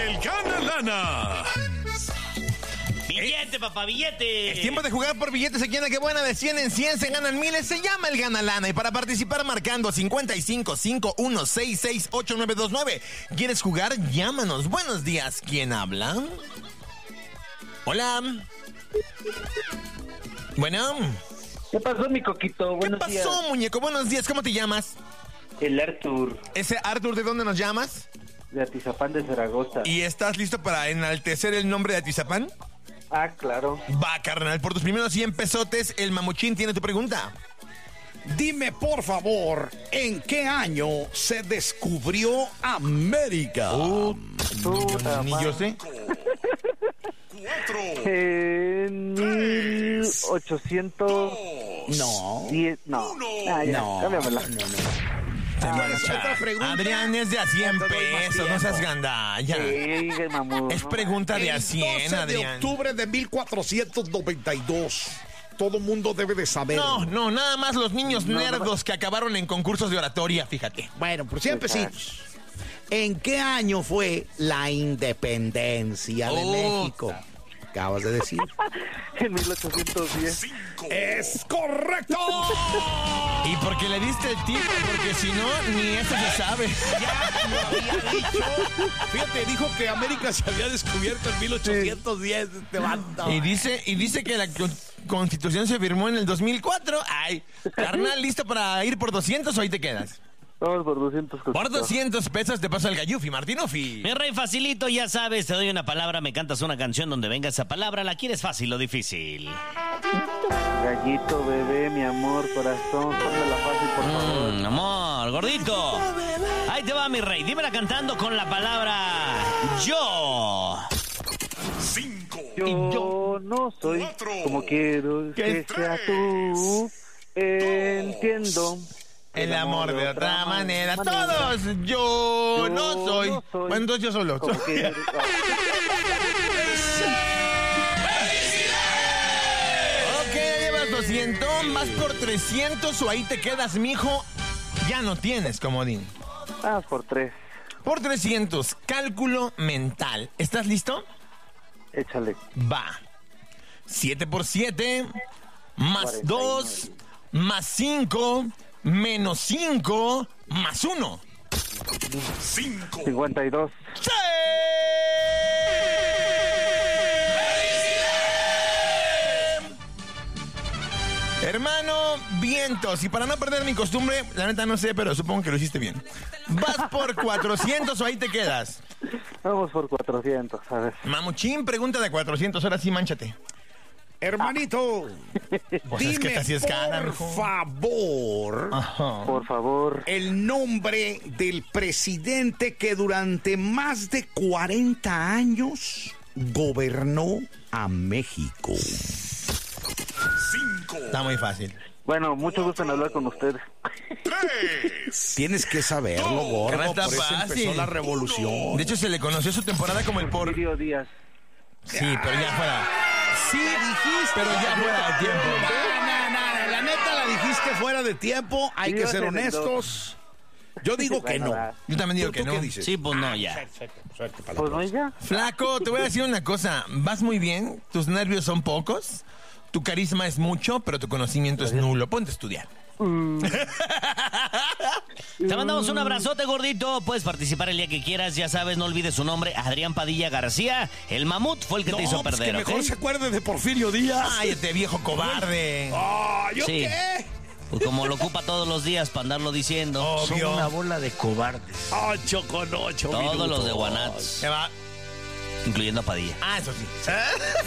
el Gana Lana. ¡Billete, papá, billete! Es tiempo de jugar por billetes aquí en La Que Buena. De 100 en 100 se ganan miles. Se llama el Gana Lana. Y para participar marcando 5551668929. ¿Quieres jugar? Llámanos. Buenos días. ¿Quién habla? Hola. Bueno. ¿Qué pasó, mi coquito? ¿Qué Buenos días. pasó, muñeco? Buenos días. ¿Cómo te llamas? El Artur, Ese Artur, ¿de dónde nos llamas? de Atizapán de Zaragoza. ¿Y estás listo para enaltecer el nombre de Atizapán? Ah, claro. Va, carnal. Por tus primeros 100 pesotes, el mamuchín tiene tu pregunta. Dime, por favor, ¿en qué año se descubrió América? Puta Ni madre. yo sé. En 1800... No. No. Ah, ya, No. cámbiamela. Te ¿Cuál es mancha. otra pregunta? Adrián, es de a 100 No te doy más pesos, no tiempo. seas gandalla. Sí, mamón. Es pregunta de a 100, de Adrián. octubre de 1492. Todo mundo debe de saber. No, nada más los niños nerdos que acabaron en concursos de oratoria, fíjate. Bueno, por siempre sí. ¿En qué año fue la independencia de México? Acabas de decir. En 1810. ¡Es correcto! ¿Y por qué le diste el tip? Porque si no, ni eso se sabe. Ya lo había dicho. Fíjate, dijo que América se había descubierto en 1810. Este vato. Y dice que la Constitución se firmó en el 2004. Ay, carnal, ¿listo para ir por 200 o ahí te quedas? Vamos por 200 coquitos. Por 200 pesos te paso el gallufi, Martinufi. Mi rey, facilito, ya sabes, te doy una palabra, me cantas una canción donde venga esa palabra. ¿La quieres fácil o difícil? Gallito, bebé, mi amor, corazón. Pónmela fácil, por favor. Amor, gordito. Ahí te va, mi rey. Dímela cantando con la palabra yo. Yo no soy como quiero que sea tú. Entiendo El amor de otra manera. Todos, yo no soy. Bueno, entonces yo solo. como quiero. Ok, ya llevas 200, vas por 300 o ahí te quedas, mijo. Ya no tienes comodín. Vamos por 3. Por 300, cálculo mental. ¿Estás listo? Échale. Va. 7 por 7, más 49. 2, más 5, menos 5, más 1. 52. ¡Sí! Hermano, vientos. Y para no perder mi costumbre, la neta no sé, pero supongo que lo hiciste bien. ¿Vas por 400 o ahí te quedas? Vamos por 400, a ver. Mamuchín, pregunta de 400, ahora sí, mánchate. Hermanito, Pues es que dime, esta sí es cara, por mijo. favor, Ajá. Por favor. el nombre del presidente que durante más de 40 años gobernó a México. Está muy fácil. Bueno, mucho gusto en hablar con ustedes. Tienes que saberlo, gordo, Carnal, está por eso fácil. empezó la revolución. De hecho, se le conoció su temporada como el por... Porfirio Díaz. Sí, pero ya fuera. Sí, dijiste, pero ya fuera de tiempo. No, la neta la dijiste fuera de tiempo, hay Sí, que yo ser sé, honestos. Yo digo que Bueno, no. va. Yo también digo ¿Tú que no. qué dices? Sí, pues no, ya. Pues no, ya. Flaco, te voy a decir una cosa. Vas muy bien, tus nervios son pocos, tu carisma es mucho, pero tu conocimiento es nulo. Ponte a estudiar. Te mandamos un abrazote, gordito. Puedes participar el día que quieras. Ya sabes, no olvides su nombre, Adrián Padilla García. El mamut fue el que te hizo pues perder, que mejor ¿ok? se acuerde de Porfirio Díaz. Cállate, viejo cobarde. Ah, ¿yo Sí. qué? Pues como lo ocupa todos los días para andarlo diciendo. Obvio. Son una bola de cobardes. 8 con 8 Todos minutos. los de Guanats, Se va. incluyendo a Padilla. Ah, eso sí.